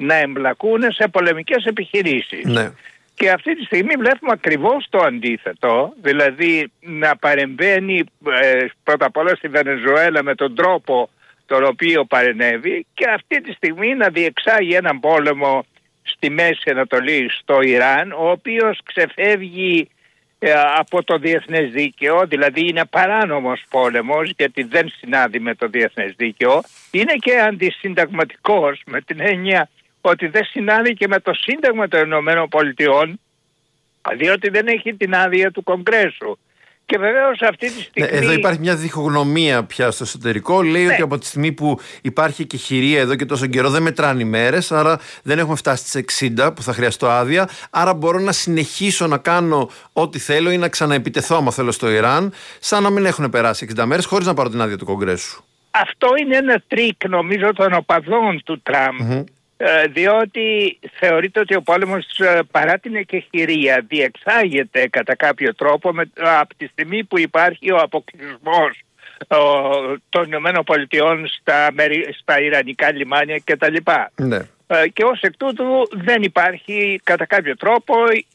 να εμπλακούν σε πολεμικές επιχειρήσεις. Ναι. Και αυτή τη στιγμή βλέπουμε ακριβώς το αντίθετο, δηλαδή να παρεμβαίνει πρώτα απ' όλα στη Βενεζουέλα με τον τρόπο τον οποίο παρενέβη, και αυτή τη στιγμή να διεξάγει έναν πόλεμο στη Μέση Ανατολή, στο Ιράν, ο οποίος ξεφεύγει από το διεθνές δίκαιο, δηλαδή είναι παράνομος πόλεμος γιατί δεν συνάδει με το διεθνές δίκαιο, είναι και αντισυνταγματικός με την έννοια ότι δεν συνάδει και με το Σύνταγμα των Ηνωμένων Πολιτειών, διότι δεν έχει την άδεια του Κογκρέσου. Και βεβαίως αυτή τη στιγμή... Εδώ υπάρχει μια διχογνωμία πια στο εσωτερικό. Λέει ότι από τη στιγμή που υπάρχει και χειρία εδώ και τόσο καιρό δεν μετράνε οι μέρες, άρα δεν έχουμε φτάσει στις 60 που θα χρειαστώ άδεια, άρα μπορώ να συνεχίσω να κάνω ό,τι θέλω ή να ξαναεπιτεθώ άμα θέλω στο Ιράν, σαν να μην έχουν περάσει 60 μέρες χωρίς να πάρω την άδεια του Κογκρέσου. Αυτό είναι ένα τρίκ νομίζω των οπαδών του Τραμπ. Διότι θεωρείται ότι ο πόλεμος, παρά την εκεχηρία, διεξάγεται κατά κάποιο τρόπο από τη στιγμή που υπάρχει ο αποκλεισμός των Ηνωμένων Πολιτειών στα Ιρανικά λιμάνια κτλ. Ναι. Και ως εκ τούτου δεν υπάρχει κατά κάποιο τρόπο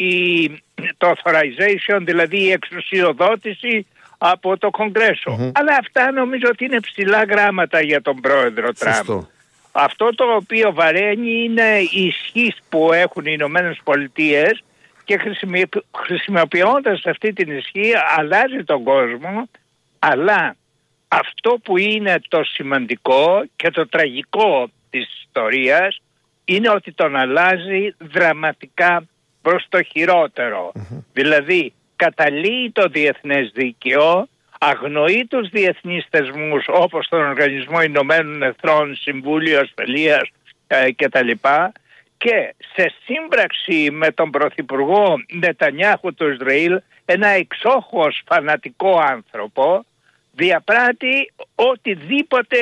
το authorization, δηλαδή η εξουσιοδότηση από το Κογκρέσο. Αλλά αυτά νομίζω ότι είναι ψηλά γράμματα για τον πρόεδρο Τραμπ. Αυτό το οποίο βαραίνει είναι η ισχύς που έχουν οι Ηνωμένες Πολιτείες, και χρησιμοποιώντας αυτή την ισχύ αλλάζει τον κόσμο. Αλλά αυτό που είναι το σημαντικό και το τραγικό της ιστορίας είναι ότι τον αλλάζει δραματικά προς το χειρότερο. Δηλαδή καταλύει το διεθνές δίκαιο, αγνοεί τους διεθνείς θεσμούς όπως τον Οργανισμό Ηνωμένων Εθνών, Συμβούλιο Ασφαλείας κτλ. Και σε σύμπραξη με τον Πρωθυπουργό Νετανιάχου του Ισραήλ, ένα εξόχως φανατικό άνθρωπο, διαπράττει οτιδήποτε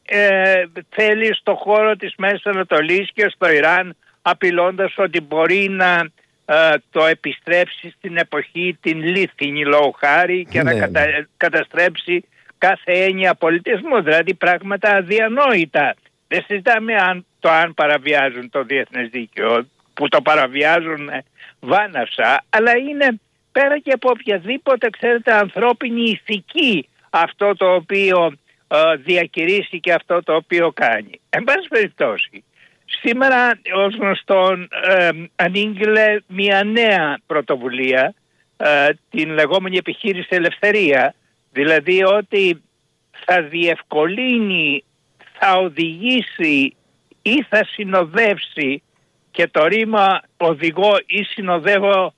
θέλει στο χώρο της Μέσης Ανατολής και στο Ιράν, απειλώντας ότι μπορεί να το επιστρέψει στην εποχή την λίθινη λόγω χάρη και να καταστρέψει κάθε έννοια πολιτισμού, δηλαδή πράγματα αδιανόητα. Δεν συζητάμε αν παραβιάζουν το διεθνές δίκαιο, που το παραβιάζουν βάναυσα, αλλά είναι πέρα και από οποιαδήποτε, ξέρετε, ανθρώπινη ηθική αυτό το οποίο διακηρύσει και αυτό το οποίο κάνει. Εν πάση περιπτώσει, σήμερα ως γνωστόν ανήγγειλε μια νέα πρωτοβουλία, την λεγόμενη επιχείρηση Ελευθερία, δηλαδή ότι θα διευκολύνει, θα οδηγήσει ή θα συνοδεύσει, και το ρήμα οδηγώ ή συνοδεύω,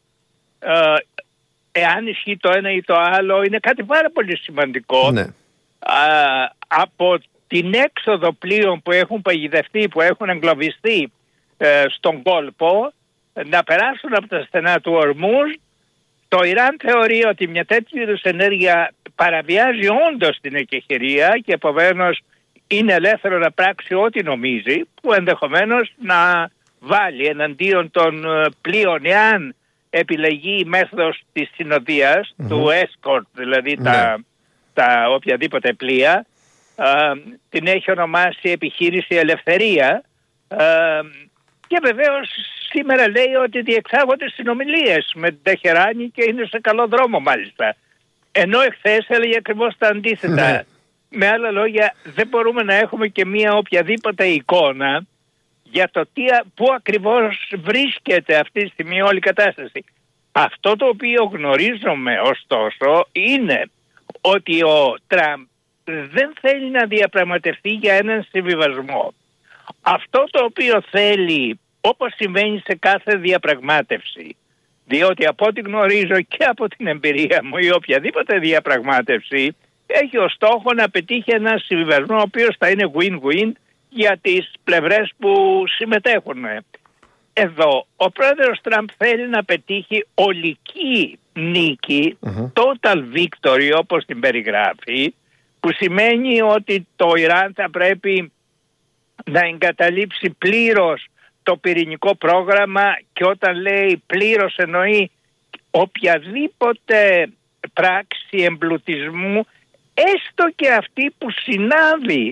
εάν ισχύει το ένα ή το άλλο, είναι κάτι πάρα πολύ σημαντικό. Ναι. Από την έξοδο πλοίων που έχουν παγιδευτεί, που έχουν εγκλωβιστεί στον κόλπο, να περάσουν από τα στενά του Ορμούζ. Το Ιράν θεωρεί ότι μια τέτοιου είδους ενέργεια παραβιάζει όντως την εκεχηρία και επομένως είναι ελεύθερο να πράξει ό,τι νομίζει, που ενδεχομένως να βάλει εναντίον των πλοίων, εάν επιλεγεί η μέθοδος της συνοδείας, του escort, δηλαδή τα οποιαδήποτε πλοία, την έχει ονομάσει επιχείρηση Ελευθερία, και βεβαίως σήμερα λέει ότι διεξάγονται συνομιλίες με την Τεχεράνη και είναι σε καλό δρόμο μάλιστα. Ενώ εχθές έλεγε ακριβώς τα αντίθετα. Με άλλα λόγια, δεν μπορούμε να έχουμε και μία οποιαδήποτε εικόνα για το πού ακριβώς βρίσκεται αυτή τη στιγμή όλη η κατάσταση. Αυτό το οποίο γνωρίζουμε ωστόσο είναι ότι ο Τραμπ δεν θέλει να διαπραγματευτεί για έναν συμβιβασμό. Αυτό το οποίο θέλει, όπως συμβαίνει σε κάθε διαπραγμάτευση, διότι από ό,τι γνωρίζω και από την εμπειρία μου, η οποιαδήποτε διαπραγμάτευση έχει ως στόχο να πετύχει ένα συμβιβασμό ο οποίος θα είναι win-win για τις πλευρές που συμμετέχουν. Εδώ ο πρόεδρος Τραμπ θέλει να πετύχει ολική νίκη, total victory όπως την περιγράφει, που σημαίνει ότι το Ιράν θα πρέπει να εγκαταλείψει πλήρως το πυρηνικό πρόγραμμα, και όταν λέει πλήρως εννοεί οποιαδήποτε πράξη εμπλουτισμού, έστω και αυτή που συνάδει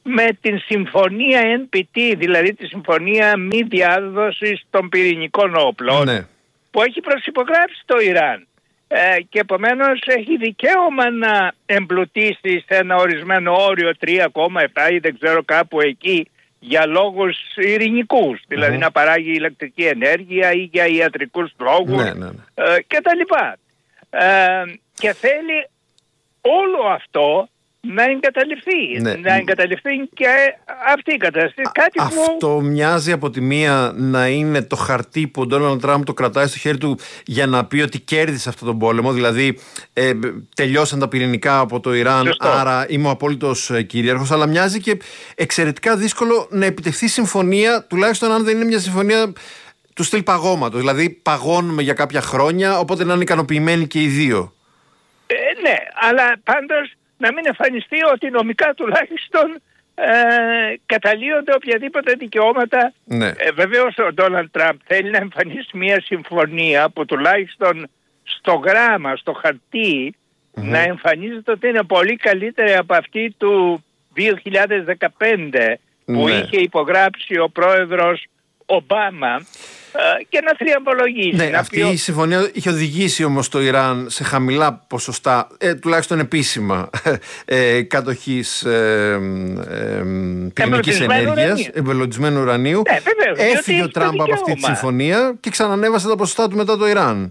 με την συμφωνία NPT, δηλαδή τη συμφωνία μη διάδοσης των πυρηνικών όπλων, ναι, που έχει προσυπογράψει το Ιράν. Και επομένως έχει δικαίωμα να εμπλουτίσει σε ένα ορισμένο όριο 3,7 ή δεν ξέρω κάπου εκεί για λόγους ειρηνικούς, δηλαδή να παράγει ηλεκτρική ενέργεια ή για ιατρικούς λόγους και τα λοιπά. Και θέλει όλο αυτό να εγκαταλειφθεί, να εγκαταλειφθεί και αυτή η κατάσταση. Αυτό μοιάζει από τη μία να είναι το χαρτί που ο Ντόναλντ Τραμπ το κρατάει στο χέρι του για να πει ότι κέρδισε αυτόν τον πόλεμο, δηλαδή τελειώσαν τα πυρηνικά από το Ιράν, άρα είμαι ο απόλυτος κυρίαρχος, αλλά μοιάζει και εξαιρετικά δύσκολο να επιτευχθεί συμφωνία, τουλάχιστον αν δεν είναι μια συμφωνία του στυλ παγώματος, δηλαδή παγώνουμε για κάποια χρόνια, οπότε να είναι ικανοποιημένοι και οι δύο. Ναι, αλλά πάντως να μην εμφανιστεί ότι νομικά τουλάχιστον καταλύονται οποιαδήποτε δικαιώματα. Βεβαίως ο Ντόναλντ Τραμπ θέλει να εμφανίσει μια συμφωνία που τουλάχιστον στο γράμμα, στο χαρτί, να εμφανίζεται ότι είναι πολύ καλύτερη από αυτή του 2015 που είχε υπογράψει ο πρόεδρος Ομπάμα, και να θριαμβολογήσει. Ναι, αυτή η συμφωνία είχε οδηγήσει όμως το Ιράν σε χαμηλά ποσοστά, τουλάχιστον επίσημα, κατοχής πυρηνικής ενέργειας, εμπελωτισμένου ουρανίου. Έφυγε ο Τραμπ από αυτή τη συμφωνία και ξανανέβασε τα ποσοστά του μετά το Ιράν.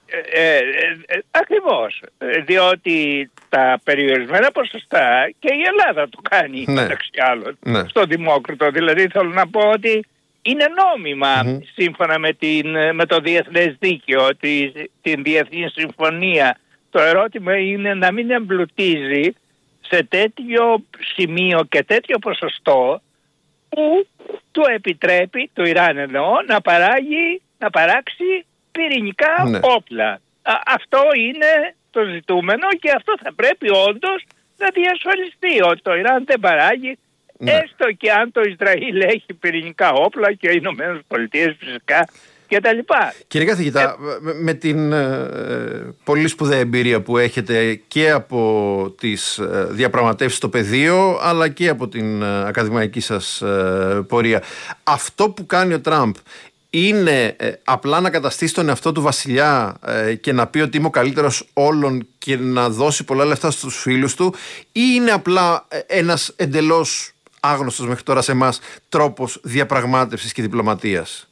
Ακριβώς, διότι τα περιορισμένα ποσοστά και η Ελλάδα το κάνει, μεταξύ άλλων, στο Δημόκριτο. Δηλαδή θέλω να πω ότι είναι νόμιμα σύμφωνα με το διεθνές δίκαιο, την διεθνή συμφωνία. Το ερώτημα είναι να μην εμπλουτίζει σε τέτοιο σημείο και τέτοιο ποσοστό που του επιτρέπει, το Ιράν εννοώ, να παράξει πυρηνικά όπλα. Αυτό είναι το ζητούμενο και αυτό θα πρέπει όντως να διασφαλιστεί, ότι το Ιράν δεν παράγει. Έστω και αν το Ισραήλ έχει πυρηνικά όπλα και οι Ηνωμένες Πολιτείες φυσικά και τα λοιπά. Κύριε καθηγητά, με την πολύ σπουδαία εμπειρία που έχετε και από τις διαπραγματεύσεις στο πεδίο αλλά και από την ακαδημαϊκή σας πορεία, αυτό που κάνει ο Τραμπ είναι απλά να καταστήσει τον εαυτό του βασιλιά και να πει ότι είμαι ο καλύτερος όλων και να δώσει πολλά λεφτά στους φίλους του, ή είναι απλά ένας εντελώς άγνωστος μέχρι τώρα σε εμάς τρόπος διαπραγμάτευσης και διπλωματίας?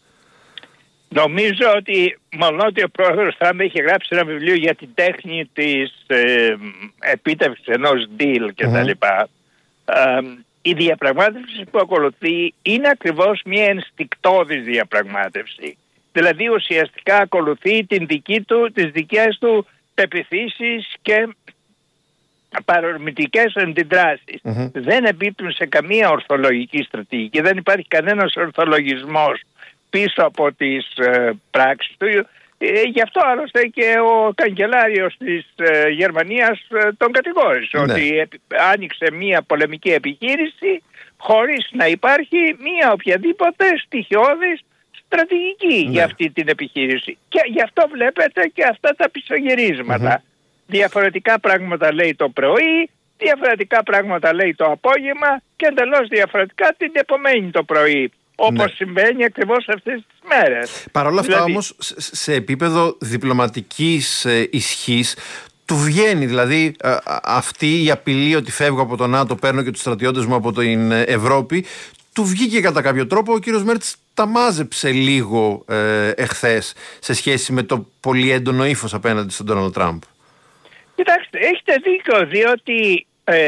Νομίζω ότι μόνο ότι ο πρόεδρος Τραμπ έχει γράψει ένα βιβλίο για την τέχνη της επίτευξης ενός deal κτλ. Η διαπραγμάτευση που ακολουθεί είναι ακριβώς μια ενστικτώδης διαπραγμάτευση. Δηλαδή ουσιαστικά ακολουθεί τις δικές του πεποιθήσεις και παρορμητικές αντιδράσεις. Δεν εμπίπτουν σε καμία ορθολογική στρατηγική. Δεν υπάρχει κανένας ορθολογισμός πίσω από τις πράξεις του. Γι' αυτό άλλωστε και ο καγκελάριος της Γερμανίας τον κατηγόρησε ότι άνοιξε μια πολεμική επιχείρηση χωρίς να υπάρχει μια οποιαδήποτε στοιχειώδης στρατηγική για αυτή την επιχείρηση. Και γι' αυτό βλέπετε και αυτά τα πισωγυρίσματα. Διαφορετικά πράγματα λέει το πρωί, διαφορετικά πράγματα λέει το απόγευμα και εντελώς διαφορετικά την επομένη το πρωί. Όπως συμβαίνει ακριβώς αυτές τις μέρες. Παρ' όλα αυτά όμως σε επίπεδο διπλωματικής ισχύς του βγαίνει, δηλαδή αυτή η απειλή ότι φεύγω από το ΝΑΤΟ, παίρνω και τους στρατιώτες μου από την Ευρώπη, του βγήκε κατά κάποιο τρόπο. Ο κύριος Μέρτς τα μάζεψε λίγο εχθές σε σχέση με το πολύ έντονο ύφος απέναντι στον Ντόναλντ Τραμπ. Κοιτάξτε, έχετε δίκιο, διότι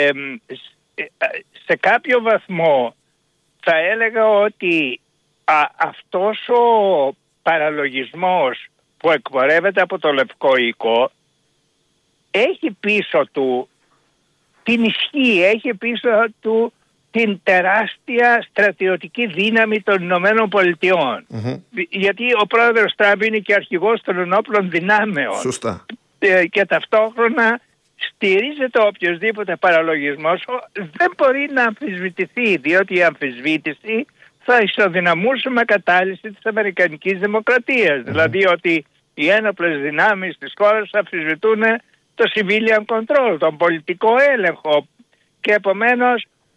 σε κάποιο βαθμό θα έλεγα ότι αυτός ο παραλογισμός που εκπορεύεται από το Λευκό Οίκο έχει πίσω του την ισχύ, έχει πίσω του την τεράστια στρατιωτική δύναμη των Ηνωμένων Πολιτειών. Γιατί ο πρόεδρος Τραμπ είναι και αρχηγός των ενόπλων δυνάμεων. Σωστά. Και ταυτόχρονα στηρίζεται οποιοσδήποτε παραλογισμός, δεν μπορεί να αμφισβητηθεί, διότι η αμφισβήτηση θα ισοδυναμούσε με κατάλυση της Αμερικανικής Δημοκρατίας. Δηλαδή ότι οι ένοπλες δυνάμεις της χώρας αμφισβητούν το civilian control, τον πολιτικό έλεγχο, και επομένως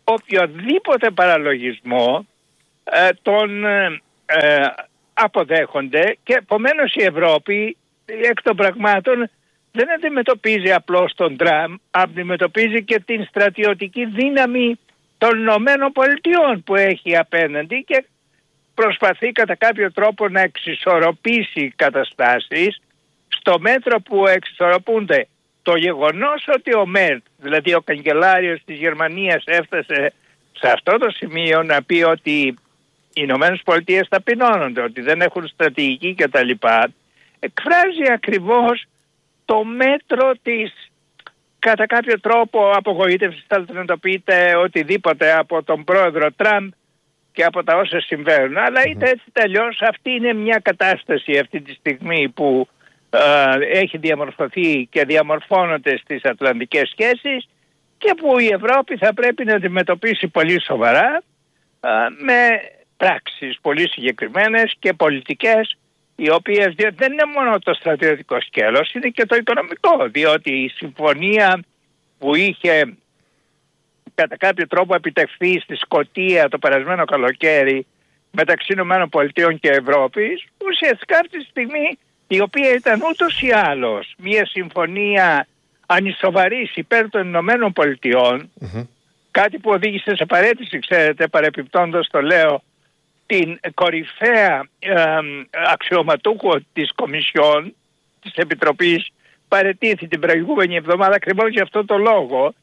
οποιοδήποτε παραλογισμό τον αποδέχονται, και επομένως η Ευρώπη εκ των πραγμάτων δεν αντιμετωπίζει απλώς τον Τραμπ, αντιμετωπίζει και την στρατιωτική δύναμη των Ηνωμένων Πολιτειών που έχει απέναντι και προσπαθεί κατά κάποιο τρόπο να εξισορροπήσει καταστάσεις, στο μέτρο που εξισορροπούνται το γεγονός ότι ο Μέρτ, δηλαδή ο καγκελάριος της Γερμανίας, έφτασε σε αυτό το σημείο να πει ότι οι Ηνωμένες Πολιτείες ταπεινώνονται, ότι δεν έχουν στρατηγική κτλ. Εκφράζει ακριβώς το μέτρο της, κατά κάποιο τρόπο, απογοήτευσης, θέλετε να το πείτε, οτιδήποτε, από τον πρόεδρο Τραμπ και από τα όσα συμβαίνουν. Αλλά είτε έτσι τελειώς, αυτή είναι μια κατάσταση αυτή τη στιγμή που έχει διαμορφωθεί και διαμορφώνονται στις ατλαντικές σχέσεις και που η Ευρώπη θα πρέπει να αντιμετωπίσει πολύ σοβαρά με πράξεις πολύ συγκεκριμένες και πολιτικές, οι οποίες δεν είναι μόνο το στρατιωτικό σκέλος, είναι και το οικονομικό, διότι η συμφωνία που είχε κατά κάποιο τρόπο επιτευχθεί στη Σκωτία το περασμένο καλοκαίρι μεταξύ ΗΠΑ και Ευρώπης, ουσιαστικά αυτή τη στιγμή, η οποία ήταν ούτως ή άλλως μια συμφωνία ανισοβαρής υπέρ των Ηνωμένων Πολιτειών, κάτι που οδήγησε σε παραίτηση, ξέρετε, παρεπιπτόντως το λέω, την κορυφαία αξιωματούχο της Κομισιόν, της Επιτροπής, παραιτήθη την προηγούμενη εβδομάδα ακριβώς για αυτό το λόγο.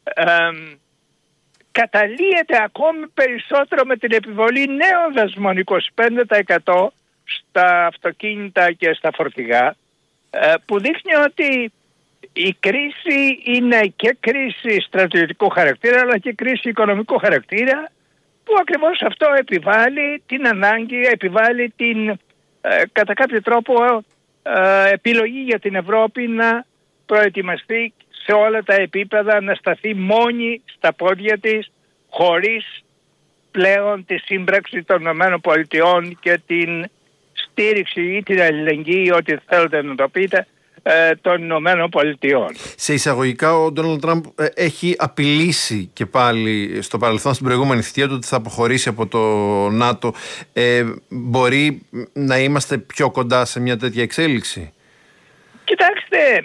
Καταλύεται ακόμη περισσότερο με την επιβολή νέων δασμών 25% στα αυτοκίνητα και στα φορτηγά, που δείχνει ότι η κρίση είναι και κρίση στρατιωτικού χαρακτήρα αλλά και κρίση οικονομικού χαρακτήρα, που ακριβώς αυτό επιβάλλει την ανάγκη, επιβάλλει την κατά κάποιο τρόπο επιλογή για την Ευρώπη να προετοιμαστεί σε όλα τα επίπεδα, να σταθεί μόνη στα πόδια της, χωρίς πλέον τη σύμπραξη των ΗΠΑ και την στήριξη ή την αλληλεγγύη, ό,τι θέλετε να το πείτε, των Ηνωμένων Πολιτειών. Σε εισαγωγικά, ο Ντόναλντ Τραμπ έχει απειλήσει και πάλι στο παρελθόν, στην προηγούμενη θητεία του, ότι θα αποχωρήσει από το ΝΑΤΟ. Μπορεί να είμαστε πιο κοντά σε μια τέτοια εξέλιξη? Κοιτάξτε,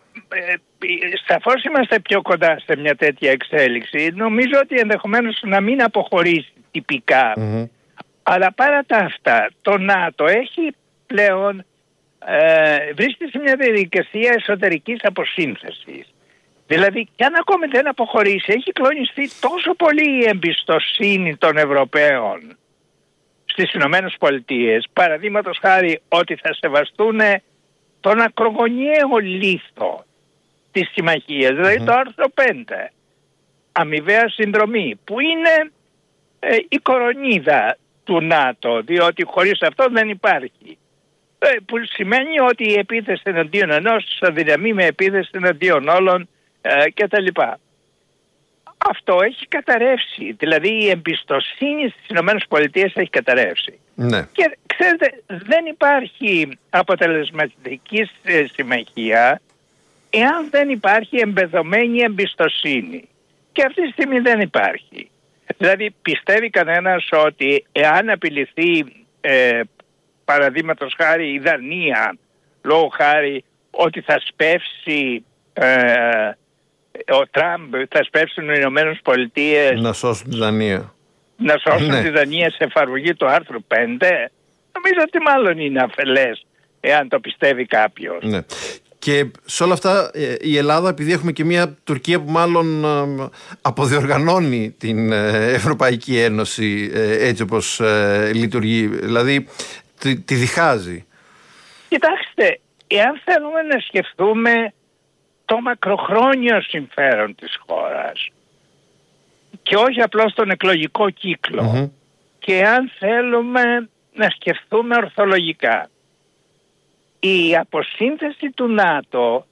σαφώς είμαστε πιο κοντά σε μια τέτοια εξέλιξη. Νομίζω ότι ενδεχομένως να μην αποχωρήσει τυπικά. Αλλά παρά τα αυτά, το ΝΑΤΟ έχει πλέον βρίσκεται σε μια διαδικασία εσωτερικής αποσύνθεσης. Δηλαδή, κι αν ακόμη δεν αποχωρήσει, έχει κλονιστεί τόσο πολύ η εμπιστοσύνη των Ευρωπαίων στις Ηνωμένες Πολιτείες, παραδείγματος χάρη ότι θα σεβαστούν τον ακρογωνιαίο λίθο της συμμαχίας, δηλαδή το άρθρο 5, αμοιβαία συνδρομή, που είναι η κορονίδα του ΝΑΤΟ, διότι χωρίς αυτό δεν υπάρχει. Που σημαίνει ότι η επίθεση εναντίον ενός αδυναμεί με επίθεση εναντίον όλων κτλ. Αυτό έχει καταρρεύσει. Δηλαδή η εμπιστοσύνη στις ΗΠΑ έχει καταρρεύσει. Ναι. Και ξέρετε, δεν υπάρχει αποτελεσματική συμμαχία εάν δεν υπάρχει εμπεδομένη εμπιστοσύνη. Και αυτή τη στιγμή δεν υπάρχει. Δηλαδή πιστεύει κανένας ότι εάν απειληθεί παραδείγματος χάρη η Δανία, λόγω χάρη, ότι θα σπεύσει ο Τραμπ, θα σπεύσουν οι Ηνωμένες Πολιτείες να σώσουν τη Δανία, να σώσουν τη Δανία σε εφαρμογή του άρθρου 5, νομίζω ότι μάλλον είναι αφελές εάν το πιστεύει κάποιος. Ναι. Και σε όλα αυτά η Ελλάδα, επειδή έχουμε και μια Τουρκία που μάλλον αποδιοργανώνει την Ευρωπαϊκή Ένωση έτσι όπως λειτουργεί, δηλαδή τη διχάζει. Κοιτάξτε, εάν θέλουμε να σκεφτούμε το μακροχρόνιο συμφέρον της χώρας και όχι απλώς τον εκλογικό κύκλο, και αν θέλουμε να σκεφτούμε ορθολογικά, η αποσύνθεση του ΝΑΤΟ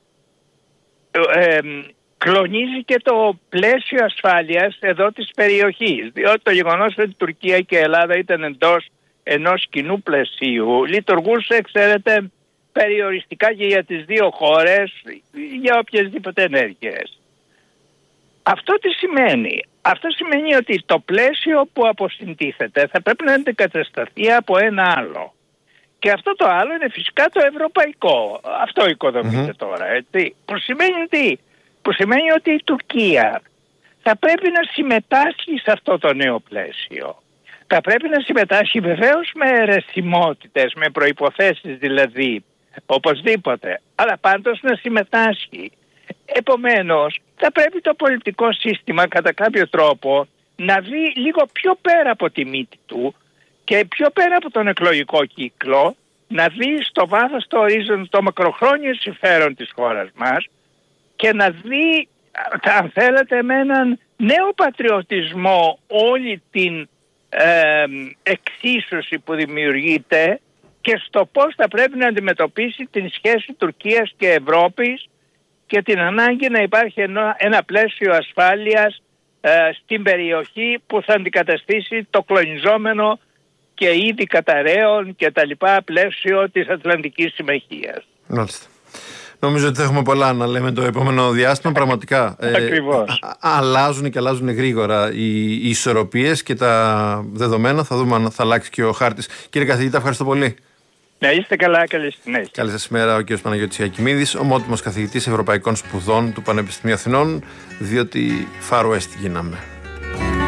κλονίζει και το πλαίσιο ασφάλειας εδώ της περιοχής, διότι το γεγονός ότι η Τουρκία και η Ελλάδα ήταν εντός ενός κοινού πλαισίου λειτουργούσε, ξέρετε, περιοριστικά και για τις δύο χώρες για οποιασδήποτε ενέργειες. Αυτό τι σημαίνει? Αυτό σημαίνει ότι το πλαίσιο που αποσυντίθεται θα πρέπει να αντικατασταθεί από ένα άλλο. Και αυτό το άλλο είναι φυσικά το ευρωπαϊκό. Αυτό οικοδομείται τώρα, έτσι. Που σημαίνει τι? Που σημαίνει ότι η Τουρκία θα πρέπει να συμμετάσχει σε αυτό το νέο πλαίσιο. Θα πρέπει να συμμετάσχει βεβαίως με αιρεσιμότητες, με προϋποθέσεις δηλαδή, οπωσδήποτε, αλλά πάντως να συμμετάσχει. Επομένως, θα πρέπει το πολιτικό σύστημα κατά κάποιο τρόπο να δει λίγο πιο πέρα από τη μύτη του και πιο πέρα από τον εκλογικό κύκλο, να δει στο βάθος το ορίζον το μακροχρόνιο συμφέρον της χώρας μας και να δει, αν θέλετε, με έναν νέο πατριωτισμό όλη την εξίσωση που δημιουργείται και στο πώς θα πρέπει να αντιμετωπίσει την σχέση Τουρκίας και Ευρώπης και την ανάγκη να υπάρχει ένα πλαίσιο ασφάλειας στην περιοχή που θα αντικαταστήσει το κλονιζόμενο και ήδη καταραίων και τα λοιπά πλαίσιο της Ατλαντικής Συμμαχίας. Μάλιστα. Νομίζω ότι θα έχουμε πολλά να λέμε το επόμενο διάστημα. Πραγματικά αλλάζουν και αλλάζουν γρήγορα οι ισορροπίες και τα δεδομένα. Θα δούμε αν θα αλλάξει και ο χάρτης. Κύριε καθηγητά, ευχαριστώ πολύ. Να είστε καλά, καλή συνέχεια. Καλή σας ημέρα, ο κ. Παναγιώτης Ιακημίδης, ομότιμος καθηγητής Ευρωπαϊκών Σπουδών του Πανεπιστημίου Αθηνών, διότι Far West γίναμε.